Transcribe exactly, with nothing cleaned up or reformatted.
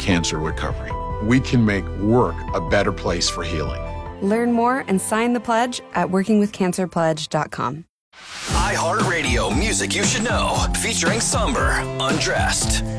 cancer recovery. We can make work a better place for healing. Learn more and sign the pledge at working with cancer pledge dot com. iHeartRadio Music You Should Know, featuring Somber, Undressed.